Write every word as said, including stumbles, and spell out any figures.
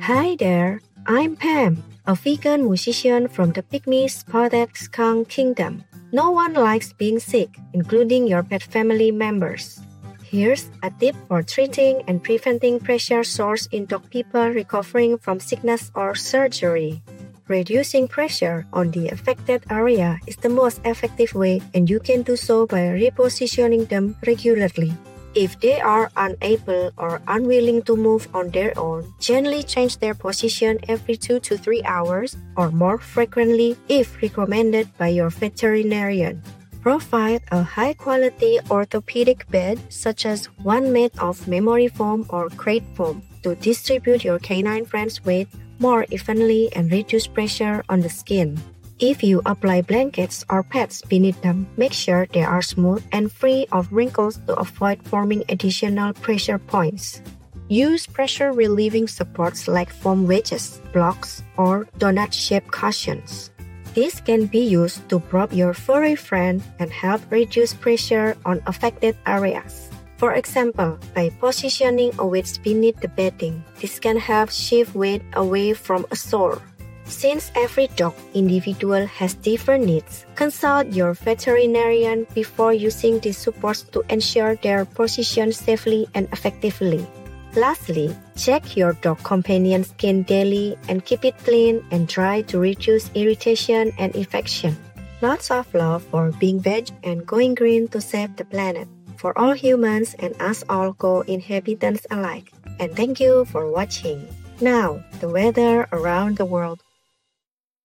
Hi there, I'm Pam, a vegan musician from the pygmy spotted skunk kingdom. No one likes being sick, including your pet family members. Here's a tip for treating and preventing pressure sores in dog people recovering from sickness or surgery. Reducing pressure on the affected area is the most effective way, and you can do so by repositioning them regularly. If they are unable or unwilling to move on their own, gently change their position every two to three hours or more frequently if recommended by your veterinarian. Provide a high-quality orthopedic bed such as one made of memory foam or crate foam to distribute your canine friend's weight more evenly and reduce pressure on the skin. If you apply blankets or pads beneath them, make sure they are smooth and free of wrinkles to avoid forming additional pressure points. Use pressure-relieving supports like foam wedges, blocks, or donut-shaped cushions. This can be used to prop your furry friend and help reduce pressure on affected areas. For example, by positioning a wedge beneath the bedding, this can help shift weight away from a sore. Since every dog individual has different needs, consult your veterinarian before using these supports to ensure they're positioned safely and effectively. Lastly, check your dog companion's skin daily and keep it clean and dry to reduce irritation and infection. Lots of love for being veg and going green to save the planet, for all humans and us all co-inhabitants alike. And thank you for watching. Now, the weather around the world.